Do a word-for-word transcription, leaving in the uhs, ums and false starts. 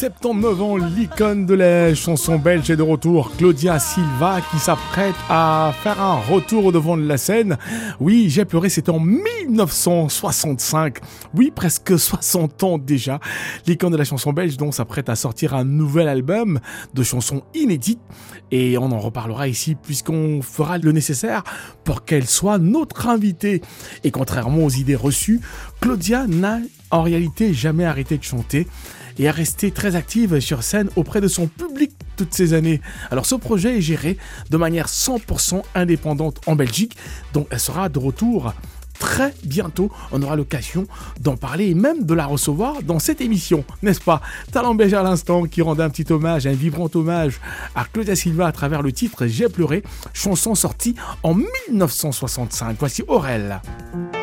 soixante-neuf ans, l'icône de la chanson belge est de retour. Claudia Silva qui s'apprête à faire un retour au devant de la scène. Oui, J'ai pleuré, c'était en mille neuf cent soixante-cinq. Oui, presque soixante ans déjà. L'icône de la chanson belge donc s'apprête à sortir un nouvel album de chansons inédites. Et on en reparlera ici puisqu'on fera le nécessaire pour qu'elle soit notre invitée. Et contrairement aux idées reçues, Claudia n'a en réalité jamais arrêté de chanter et à rester très active sur scène auprès de son public toutes ces années. Alors ce projet est géré de manière cent pour cent indépendante en Belgique, donc elle sera de retour très bientôt. On aura l'occasion d'en parler et même de la recevoir dans cette émission, n'est-ce pas? Talent belge à l'instant qui rendait un petit hommage, un vibrant hommage à Claudia Silva à travers le titre J'ai pleuré, chanson sortie en mille neuf cent soixante-cinq. Voici Aurel.